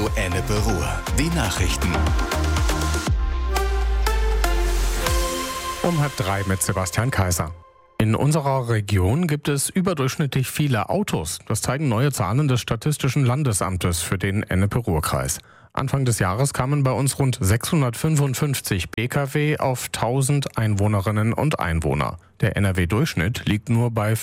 Radio Ennepe Ruhr. Die Nachrichten. Um 2:30 mit Sebastian Kaiser. In unserer Region gibt es überdurchschnittlich viele Autos. Das zeigen neue Zahlen des Statistischen Landesamtes für den Ennepe-Ruhr-Kreis. Anfang des Jahres kamen bei uns rund 655 Pkw auf 1000 Einwohnerinnen und Einwohner. Der NRW-Durchschnitt liegt nur bei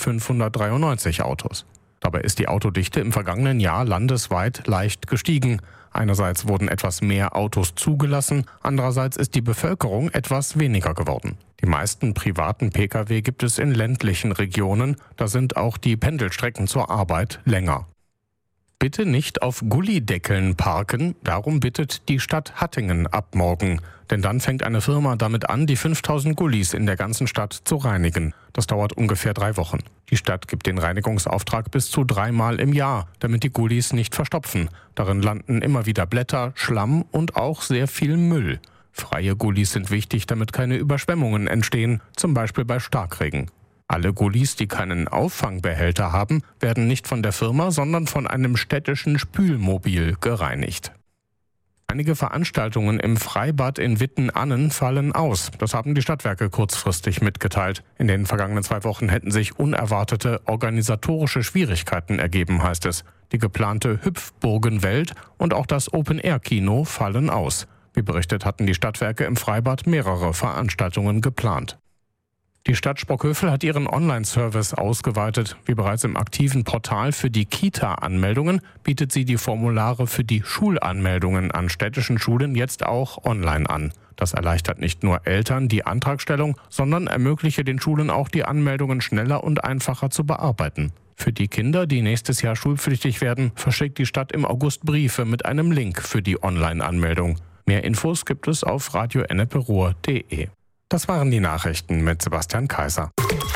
593 Autos. Dabei ist die Autodichte im vergangenen Jahr landesweit leicht gestiegen. Einerseits wurden etwas mehr Autos zugelassen, andererseits ist die Bevölkerung etwas weniger geworden. Die meisten privaten Pkw gibt es in ländlichen Regionen, da sind auch die Pendelstrecken zur Arbeit länger. Bitte nicht auf Gullideckeln parken, darum bittet die Stadt Hattingen ab morgen. Denn dann fängt eine Firma damit an, die 5000 Gullis in der ganzen Stadt zu reinigen. Das dauert ungefähr 3 Wochen. Die Stadt gibt den Reinigungsauftrag bis zu 3-mal im Jahr, damit die Gullis nicht verstopfen. Darin landen immer wieder Blätter, Schlamm und auch sehr viel Müll. Freie Gullis sind wichtig, damit keine Überschwemmungen entstehen, zum Beispiel bei Starkregen. Alle Gullis, die keinen Auffangbehälter haben, werden nicht von der Firma, sondern von einem städtischen Spülmobil gereinigt. Einige Veranstaltungen im Freibad in Witten-Annen fallen aus. Das haben die Stadtwerke kurzfristig mitgeteilt. In den vergangenen 2 Wochen hätten sich unerwartete organisatorische Schwierigkeiten ergeben, heißt es. Die geplante Hüpfburgenwelt und auch das Open-Air-Kino fallen aus. Wie berichtet, hatten die Stadtwerke im Freibad mehrere Veranstaltungen geplant. Die Stadt Sprockhövel hat ihren Online-Service ausgeweitet. Wie bereits im aktiven Portal für die Kita-Anmeldungen bietet sie die Formulare für die Schulanmeldungen an städtischen Schulen jetzt auch online an. Das erleichtert nicht nur Eltern die Antragstellung, sondern ermögliche den Schulen auch die Anmeldungen schneller und einfacher zu bearbeiten. Für die Kinder, die nächstes Jahr schulpflichtig werden, verschickt die Stadt im August Briefe mit einem Link für die Online-Anmeldung. Mehr Infos gibt es auf radioenneperuhr.de. Das waren die Nachrichten mit Sebastian Kaiser.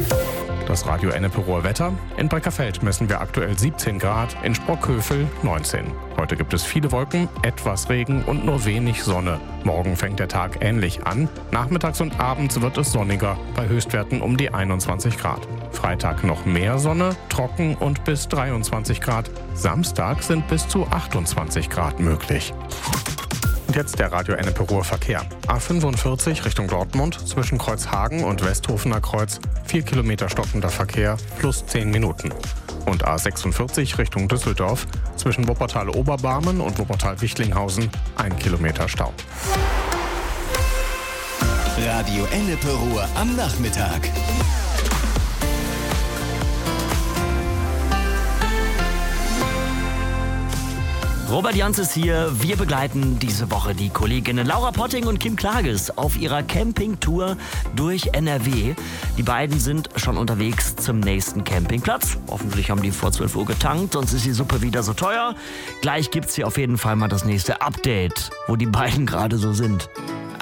Das Radio Ennepe-Ruhr Wetter. In Breckerfeld messen wir aktuell 17 Grad, in Sprockhövel 19. Heute gibt es viele Wolken, etwas Regen und nur wenig Sonne. Morgen fängt der Tag ähnlich an. Nachmittags und abends wird es sonniger, bei Höchstwerten um die 21 Grad. Freitag noch mehr Sonne, trocken und bis 23 Grad. Samstag sind bis zu 28 Grad möglich. Und jetzt der Radio Ennepe-Ruhr Verkehr. A45 Richtung Dortmund zwischen Kreuzhagen und Westhofener Kreuz 4 Kilometer stockender Verkehr plus 10 Minuten. Und A46 Richtung Düsseldorf zwischen Wuppertal-Oberbarmen und Wuppertal-Wichtlinghausen 1 Kilometer Stau. Radio Ennepe-Ruhr am Nachmittag. Robert Jans ist hier. Wir begleiten diese Woche die Kolleginnen Laura Potting und Kim Klages auf ihrer Campingtour durch NRW. Die beiden sind schon unterwegs zum nächsten Campingplatz. Hoffentlich haben die vor 12 Uhr getankt, sonst ist die Suppe wieder so teuer. Gleich gibt's hier auf jeden Fall mal das nächste Update, wo die beiden gerade so sind.